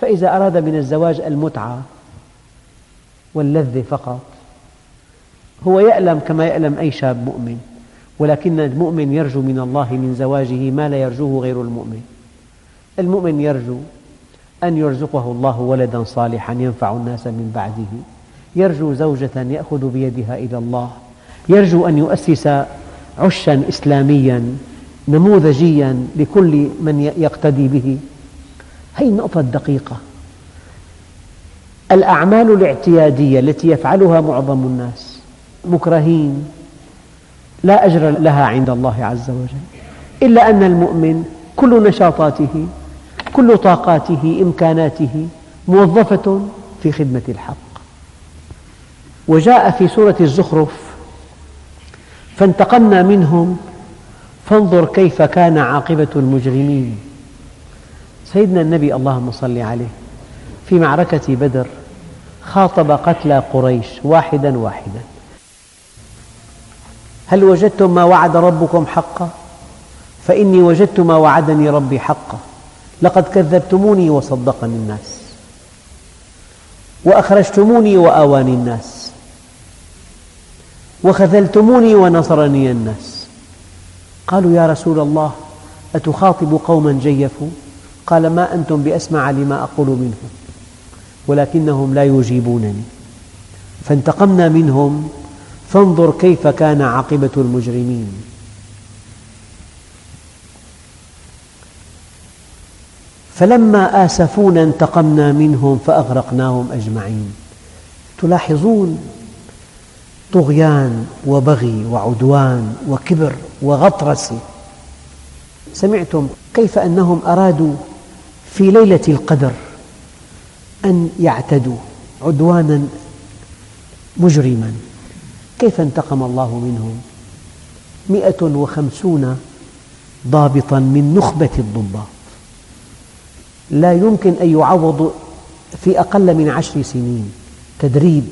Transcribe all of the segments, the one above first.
فإذا أراد من الزواج المتعة واللذة فقط هو يألم كما يألم أي شاب مؤمن، ولكن المؤمن يرجو من الله من زواجه ما لا يرجوه غير المؤمن. المؤمن يرجو أن يرزقه الله ولدا صالحا ينفع الناس من بعده، يرجو زوجة يأخذ بيدها إلى الله، يرجو أن يؤسس عشا إسلاميا نموذجيا لكل من يقتدي به. هذه النقطة الدقيقة. الأعمال الاعتيادية التي يفعلها معظم الناس مكرهين لا أجر لها عند الله عز وجل، إلا أن المؤمن كل نشاطاته كل طاقاته إمكاناته موظفة في خدمة الحق. وجاء في سورة الزخرف: فانتقمنا منهم فانظر كيف كان عاقبة المجرمين. سيدنا النبي اللهم صل عليه في معركة بدر خاطب قتلى قريش واحدا واحدا: هل وجدتم ما وعد ربكم حقا؟ فإني وجدت ما وعدني ربي حقا، لقد كذبتموني وصدقني الناس، وأخرجتموني وآواني الناس، وخذلتموني ونصرني الناس. قالوا: يا رسول الله أتخاطب قوما جيفوا؟ قال: ما أنتم بأسمع لما أقول منهم ولكنهم لا يجيبونني. فانتقمنا منهم فانظر كيف كان عاقبة المجرمين. فلما آسفونا انتقمنا منهم فأغرقناهم أجمعين. تلاحظون طغيان وبغي وعدوان وكبر وغطرسة. سمعتم كيف أنهم أرادوا في ليلة القدر أن يعتدوا عدوانا مجرما. كيف انتقم الله منهم؟ 150 ضابطا من نخبة الضباط لا يمكن أن يعوضوا في أقل من 10 سنين تدريب.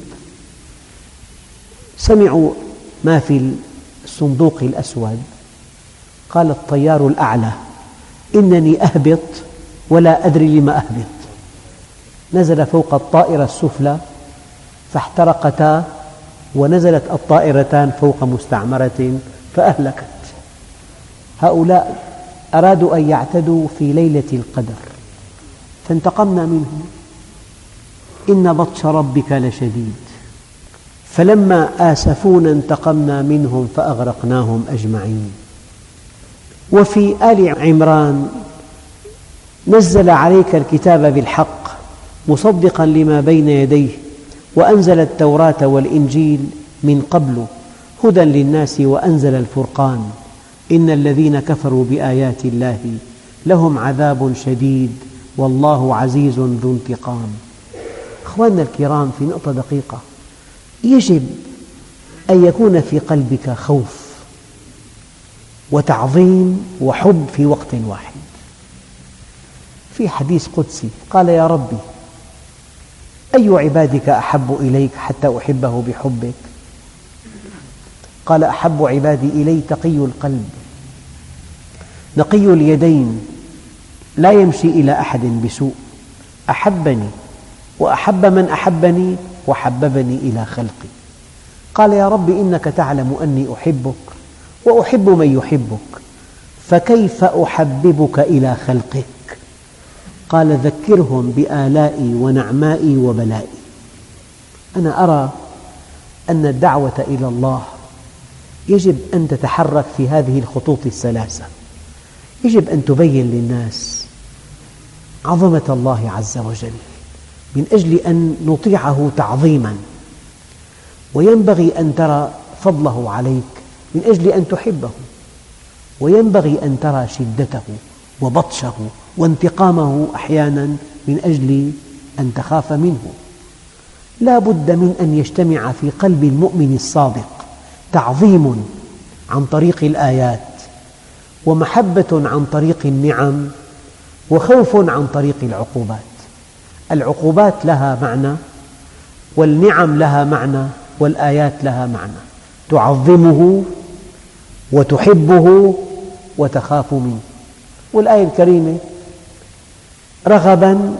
سمعوا ما في الصندوق الأسود. قال الطيار الأعلى: إنني أهبط ولا أدري لما أهبط. نزل فوق الطائرة السفلى فاحترقتا، ونزلت الطائرتان فوق مستعمرة فأهلكت. هؤلاء أرادوا أن يعتدوا في ليلة القدر فانتقمنا منهم. إن بطش ربك لشديد. فلما آسفونا انتقمنا منهم فأغرقناهم أجمعين. وفي آل عمران: نزل عليك الكتاب بالحق مصدقا لما بين يديه وأنزل التوراة والإنجيل من قبل هدى للناس وأنزل الفرقان إن الذين كفروا بآيات الله لهم عذاب شديد والله عزيز ذو انتقام. أخواننا الكرام، في نقطة دقيقة: يجب أن يكون في قلبك خوف وتعظيم وحب في وقت واحد. في حديث قدسي قال: يا ربي أي عبادك أحب إليك حتى أحبه بحبك؟ قال: أحب عبادي إلي تقي القلب نقي اليدين لا يمشي إلى أحد بسوء، أحبني وأحب من أحبني وحببني إلى خلقي. قال: يا رب إنك تعلم أني أحبك وأحب من يحبك، فكيف أحببك إلى خلقك؟ قال: ذكرهم بآلائي ونعمائي وبلائي. أنا أرى أن الدعوة إلى الله يجب أن تتحرك في هذه الخطوط الثلاثة. يجب أن تبين للناس عظمة الله عز وجل من أجل أن نطيعه تعظيما، وينبغي أن ترى فضله عليك من أجل أن تحبه، وينبغي أن ترى شدته وبطشه وانتقامه أحيانا من أجل أن تخاف منه. لا بد من أن يجتمع في قلب المؤمن الصادق تعظيم عن طريق الآيات، ومحبة عن طريق النعم، وخوف عن طريق العقوبات. العقوبات لها معنى، والنعم لها معنى، والآيات لها معنى. تعظمه وتحبه وتخاف منه. والآية الكريمة: رغبا